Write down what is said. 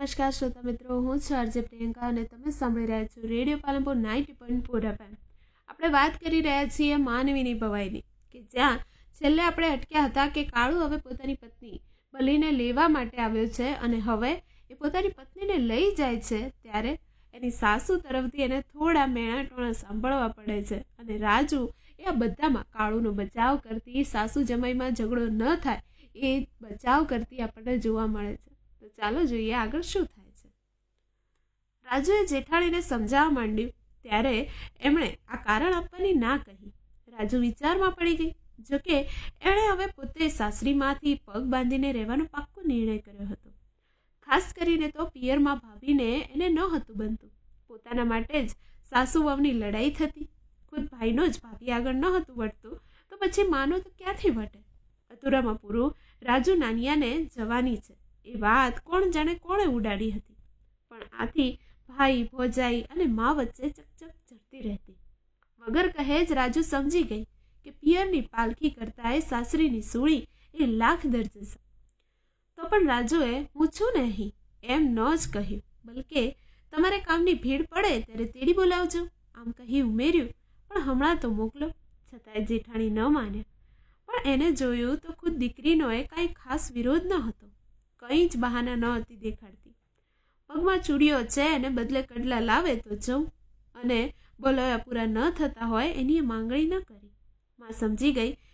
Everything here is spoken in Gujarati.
નમસ્કાર શ્રોતા મિત્રો, હું છું આરજે પ્રિયંકા અને તમે સાંભળી રહ્યા છો રેડિયો પાલનપુર 90.4 FM. આપણે વાત કરી રહ્યા છીએ માનવીની ભવાઈની, કે જ્યાં છેલ્લે આપણે અટક્યા હતા કે કાળુ હવે પોતાની પત્ની બલીને લેવા માટે આવ્યો છે અને હવે એ પોતાની પત્નીને લઈ જાય છે ત્યારે એની સાસુ તરફથી એને થોડા મેણાટોણા સાંભળવા પડે છે અને રાજુ એ આ બધામાં કાળુનો બચાવ કરતી, સાસુ જમાઈમાં ઝઘડો ન થાય એ બચાવ કરતી આપણને જોવા મળે છે. તો ચાલો જોઈએ આગળ શું થાય છે. રાજુએ જેઠાણીને સમજાવવા માંડ્યું ત્યારે એમણે આ કારણ આપવાની ના કહી. રાજુ વિચારમાં પડી ગઈ. જોકે એણે હવે પોતે સાસરીમાંથી પગ બાંધીને રહેવાનો પાક્કો નિર્ણય કર્યો હતો. ખાસ કરીને તો પિયરમાં ભાભીને એને ન હતું બનતું. પોતાના માટે જ સાસુ વહુની લડાઈ થતી. ખુદ ભાઈનો જ ભાભી આગળ ન હતું વટતું તો પછી માનો તો ક્યાંથી વટે. અતુરામાં પૂરું રાજુ નાનિયાને જવાની છે એ વાત કોણ જાણે કોણે ઉડાડી હતી. પણ આથી ભાઈ, ભોજાઈ અને મા વચ્ચે ચકચક ચડતી રહેતી. વગર કહે જ રાજુ સમજી ગઈ કે પિયરની પાલખી કરતા એ સાસરીની સૂળી એ લાખ દરજે છે. તો પણ રાજુએ હું છું ને અહીં એમ ન જ કહ્યું, બલકે તમારે કામની ભીડ પડે ત્યારે તેડી બોલાવજો આમ કહી ઉમેર્યું. પણ હમણાં તો મોકલો. છતાંય જેઠાણી ન માન્યા. પણ એને જોયું તો ખુદ દીકરીનો એ કાંઈ ખાસ વિરોધ ન હતો. કંઈ જ બહાના ન હતી દેખાડતી. પગમાં ચૂડીઓ છે એને બદલે કડલા લાવે તો જવું, અને બોલાવ્યા પૂરા ન થતા હોય એની માંગણી ન કરી. માં સમજી ગઈ